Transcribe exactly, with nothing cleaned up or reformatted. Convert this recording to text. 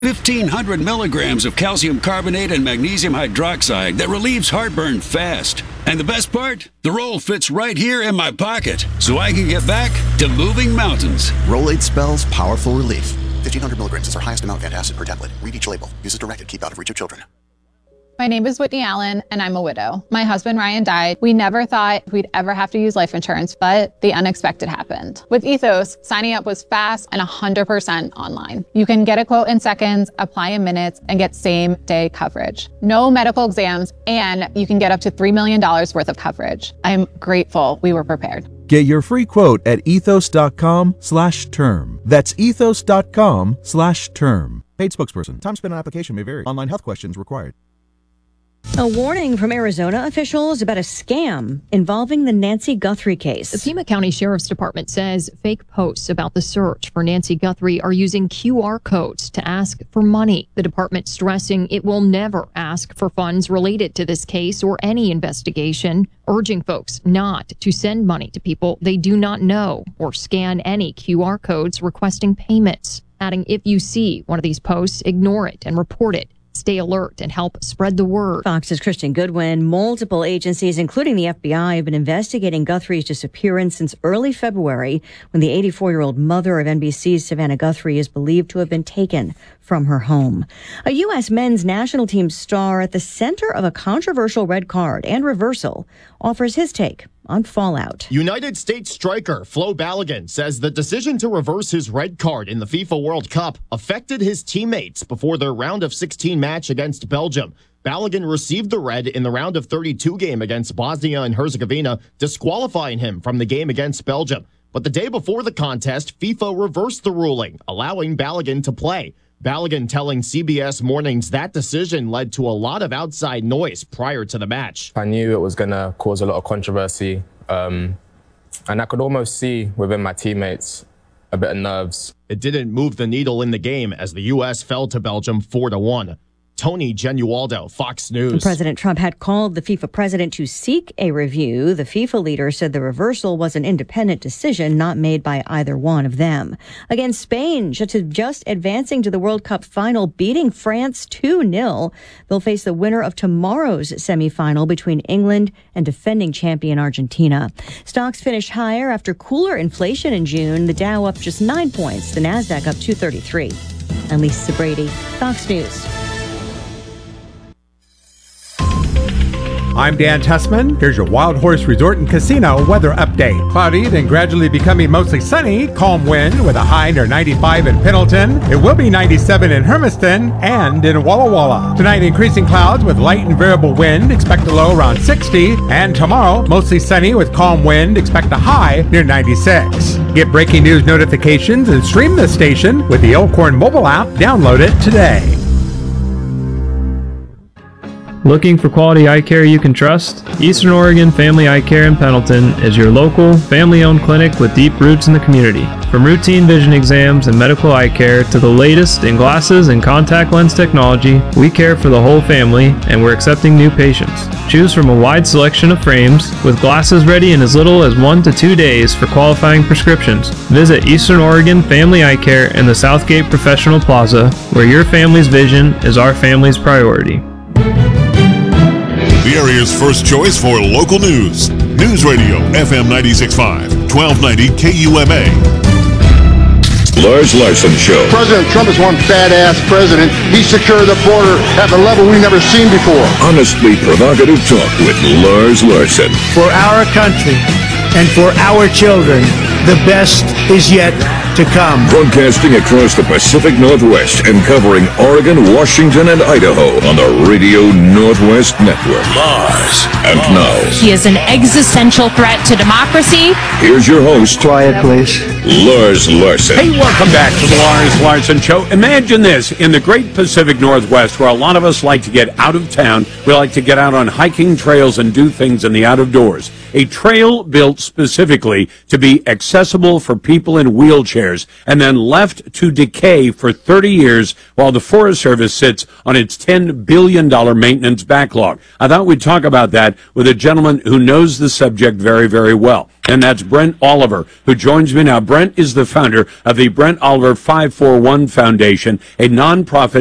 fifteen hundred milligrams of calcium carbonate and magnesium hydroxide that relieves heartburn fast. And the best part? The roll fits right here in my pocket, so I can get back to moving mountains. Rolade spells powerful relief. fifteen hundred milligrams is our highest amount of antacid per tablet. Read each label. Use as directed. Keep out of reach of children. My name is Whitney Allen, and I'm a widow. My husband, Ryan, died. We never thought we'd ever have to use life insurance, but the unexpected happened. With Ethos, signing up was fast and one hundred percent online. You can get a quote in seconds, apply in minutes, and get same-day coverage. No medical exams, and you can get up to three million dollars worth of coverage. I'm grateful we were prepared. Get your free quote at ethos.com slash term. That's ethos.com slash term. Paid spokesperson. Time spent on application may vary. Online health questions required. A warning from Arizona officials about a scam involving the Nancy Guthrie case. The Pima County Sheriff's Department says fake posts about the search for Nancy Guthrie are using Q R codes to ask for money. The department stressing it will never ask for funds related to this case or any investigation, urging folks not to send money to people they do not know or scan any Q R codes requesting payments. Adding, if you see one of these posts, ignore it and report it. Stay alert and help spread the word. Fox's Kristen Goodwin. Multiple agencies, including the F B I, have been investigating Guthrie's disappearance since early February, when the eighty-four-year-old mother of N B C's Savannah Guthrie is believed to have been taken from her home. A U S men's national team star at the center of a controversial red card and reversal offers his take on fallout. United States striker Flo Balogun says the decision to reverse his red card in the FIFA World Cup affected his teammates before their round of sixteen match against Belgium. Balogun received the red in the round of thirty-two game against Bosnia and Herzegovina, disqualifying him from the game against Belgium. But the day before the contest, FIFA reversed the ruling, allowing Balogun to play. Balogun telling C B S Mornings that decision led to a lot of outside noise prior to the match. I knew it was going to cause a lot of controversy, um, and I could almost see within my teammates a bit of nerves. It didn't move the needle in the game as the U S fell to Belgium four to one. Tony Genualdo, Fox News. President Trump had called the FIFA president to seek a review. The FIFA leader said the reversal was an independent decision not made by either one of them. Against Spain, just advancing to the World Cup final, beating France two nil. They'll face the winner of tomorrow's semifinal between England and defending champion Argentina. Stocks finished higher after cooler inflation in June. The Dow up just nine points. The Nasdaq up two thirty-three. I'm Lisa Brady, Fox News. I'm Dan Tessman. Here's your Wild Horse Resort and Casino weather update. Cloudy, then gradually becoming mostly sunny. Calm wind with a high near ninety-five in Pendleton. It will be ninety-seven in Hermiston and in Walla Walla. Tonight, increasing clouds with light and variable wind. Expect a low around sixty. And tomorrow, mostly sunny with calm wind. Expect a high near ninety-six. Get breaking news notifications and stream the station with the Elkhorn mobile app. Download it today. Looking for quality eye care you can trust? Eastern Oregon Family Eye Care in Pendleton is your local, family-owned clinic with deep roots in the community. From routine vision exams and medical eye care to the latest in glasses and contact lens technology, we care for the whole family and we're accepting new patients. Choose from a wide selection of frames with glasses ready in as little as one to two days for qualifying prescriptions. Visit Eastern Oregon Family Eye Care in the Southgate Professional Plaza, where your family's vision is our family's priority. The area's first choice for local news. News Radio, F M ninety-six point five, twelve ninety K U M A. Lars Larson Show. President Trump is one badass president. He secured the border at the level we've never seen before. Honestly provocative talk with Lars Larson. For our country and for our children, the best is yet to come. Broadcasting across the Pacific Northwest and covering Oregon, Washington, and Idaho on the Radio Northwest Network. Lars. And now, he is an existential threat to democracy. Here's your host. Quiet, please. Lars Larson. Hey, welcome back to the Lars Larson Show. Imagine this, in the great Pacific Northwest, where a lot of us like to get out of town, we like to get out on hiking trails and do things in the out of doors. a trail built specifically to be accessible for people in wheelchairs and then left to decay for thirty years while the Forest Service sits on its ten billion dollars maintenance backlog. I thought we'd talk about that with a gentleman who knows the subject very, very well. And that's Brent Oliver, who joins me now. Brent is the founder of the Brent Oliver five four one Foundation, a nonprofit